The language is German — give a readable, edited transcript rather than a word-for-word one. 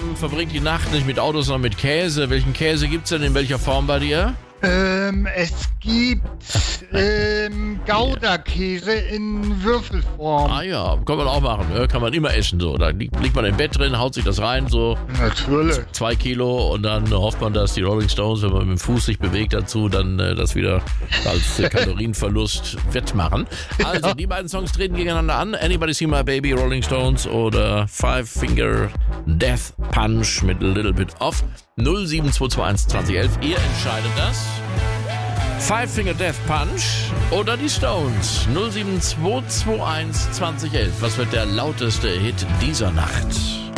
Rahmen verbringt die Nacht nicht mit Autos, sondern mit Käse. Welchen Käse gibt's denn in welcher Form bei dir? Es gibt Gouda-Käse in Würfelform. Ah ja, kann man auch machen, ne? Kann man immer essen so. Da liegt man im Bett drin, haut sich das rein, so Natürlich. 2 Kilo und dann hofft man, dass die Rolling Stones, wenn man mit dem Fuß sich bewegt dazu, dann das wieder als Kalorienverlust wettmachen. Also, die beiden Songs treten gegeneinander an. Anybody See My Baby, Rolling Stones oder Five Finger Death Punch mit A Little Bit Off. 07221 2011. Ihr entscheidet das. Five Finger Death Punch oder die Stones. 07221 2011. Was wird der lauteste Hit dieser Nacht?